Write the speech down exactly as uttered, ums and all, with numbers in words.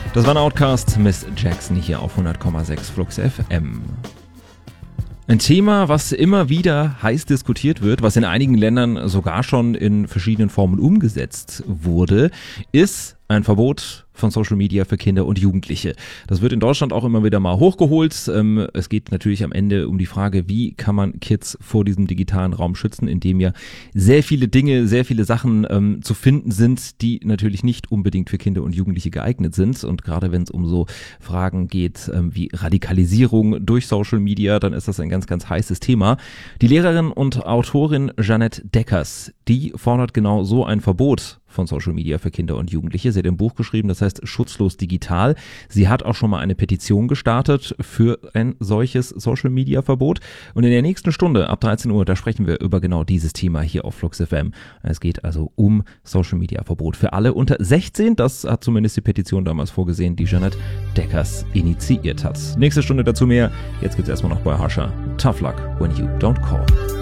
Das war ein Outcast, Miss Jackson hier auf hundert Komma sechs Flux F M. Ein Thema, was immer wieder heiß diskutiert wird, was in einigen Ländern sogar schon in verschiedenen Formen umgesetzt wurde, ist ein Verbot von Social Media für Kinder und Jugendliche. Das wird in Deutschland auch immer wieder mal hochgeholt. Es geht natürlich am Ende um die Frage, wie kann man Kids vor diesem digitalen Raum schützen, in dem ja sehr viele Dinge, sehr viele Sachen ähm, zu finden sind, die natürlich nicht unbedingt für Kinder und Jugendliche geeignet sind. Und gerade wenn es um so Fragen geht ähm, wie Radikalisierung durch Social Media, dann ist das ein ganz, ganz heißes Thema. Die Lehrerin und Autorin Jeanette Deckers, die fordert genau so ein Verbot von Social Media für Kinder und Jugendliche. Sie hat ein Buch geschrieben, das heißt Schutzlos digital. Sie hat auch schon mal eine Petition gestartet für ein solches Social Media Verbot. Und in der nächsten Stunde ab dreizehn Uhr, da sprechen wir über genau dieses Thema hier auf Flux F M. Es geht also um Social Media Verbot für alle unter sechzehn. Das hat zumindest die Petition damals vorgesehen, die Jeanette Deckers initiiert hat. Nächste Stunde dazu mehr. Jetzt gibt's erstmal noch bei Harsha. Tough luck when you don't call.